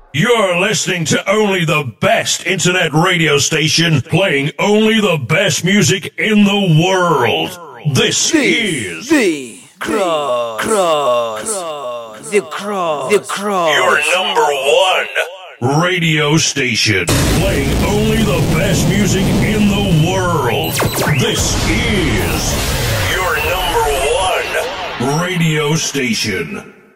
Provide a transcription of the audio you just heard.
You're listening to only the best internet radio station playing only the best music in the world. This is The Cross. Your number one radio station playing only the best music in the world. This is your number one radio station.